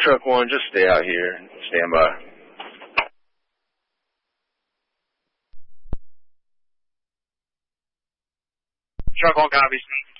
Truck 1, just stay out here. Stand by. Truck 1 copies.